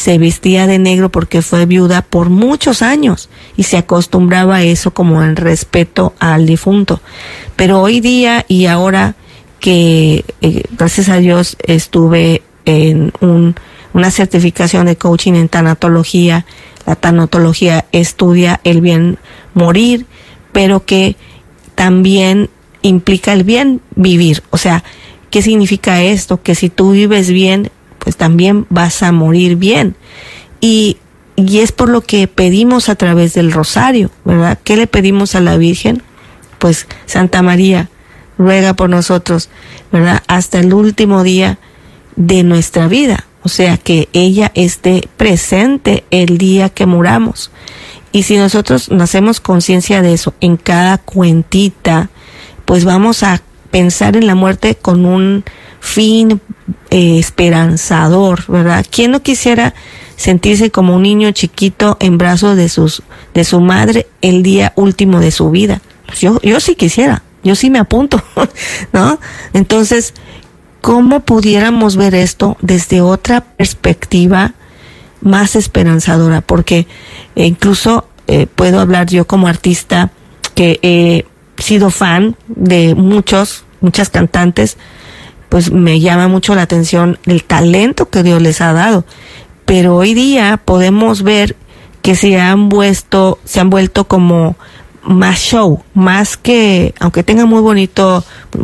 se vestía de negro porque fue viuda por muchos años y se acostumbraba a eso como en respeto al difunto. Pero hoy día y ahora que gracias a Dios estuve en una certificación de coaching en tanatología. La tanatología estudia el bien morir, pero que también implica el bien vivir. O sea, ¿qué significa esto? Que si tú vives bien, pues también vas a morir bien. Y es por lo que pedimos a través del rosario, ¿verdad? ¿Qué le pedimos a la Virgen? Pues Santa María, ruega por nosotros, ¿verdad? Hasta el último día de nuestra vida. O sea, que ella esté presente el día que muramos. Y si nosotros no hacemos conciencia de eso en cada cuentita, pues vamos a pensar en la muerte con un fin esperanzador, ¿verdad? ¿Quién no quisiera sentirse como un niño chiquito en brazos de su madre el día último de su vida? Pues yo sí quisiera, yo sí me apunto, ¿no? Entonces, ¿cómo pudiéramos ver esto desde otra perspectiva más esperanzadora? Porque incluso puedo hablar yo como artista que he sido fan de muchas cantantes, pues me llama mucho la atención el talento que Dios les ha dado. Pero hoy día podemos ver que se han vuelto como más show, más que, aunque tengan muy bonito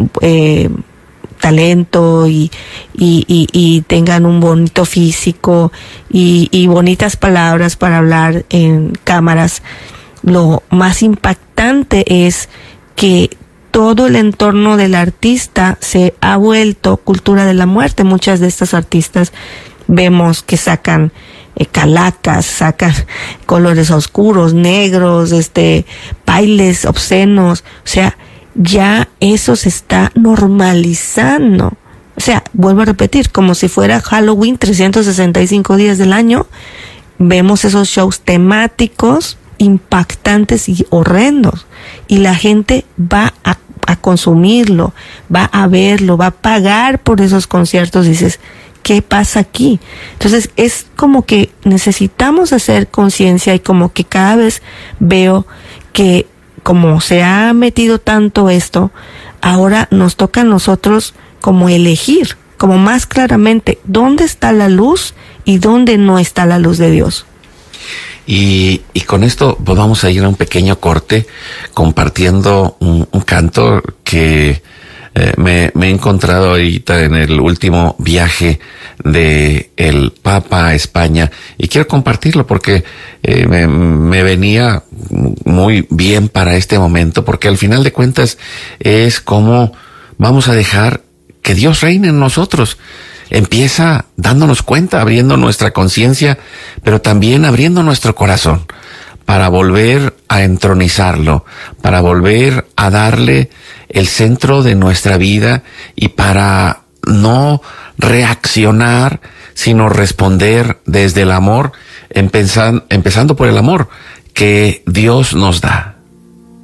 talento y tengan un bonito físico y bonitas palabras para hablar en cámaras, lo más impactante es que todo el entorno del artista se ha vuelto cultura de la muerte. Muchas de estas artistas vemos que sacan calacas, sacan colores oscuros, negros, bailes obscenos. O sea, ya eso se está normalizando. O sea, vuelvo a repetir, como si fuera Halloween 365 días del año, vemos esos shows temáticos impactantes y horrendos, y la gente va a consumirlo, va a verlo, va a pagar por esos conciertos. Dices, ¿qué pasa aquí? Entonces es como que necesitamos hacer conciencia, y como que cada vez veo que como se ha metido tanto esto, ahora nos toca a nosotros como elegir, como más claramente, dónde está la luz y dónde no está la luz de Dios. Y con esto pues vamos a ir a un pequeño corte compartiendo un canto que me he encontrado ahorita en el último viaje de el Papa a España, y quiero compartirlo porque me venía muy bien para este momento, porque al final de cuentas es como vamos a dejar que Dios reine en nosotros. Empieza dándonos cuenta, abriendo nuestra conciencia, pero también abriendo nuestro corazón para volver a entronizarlo, para volver a darle el centro de nuestra vida, y para no reaccionar, sino responder desde el amor, empezando por el amor que Dios nos da.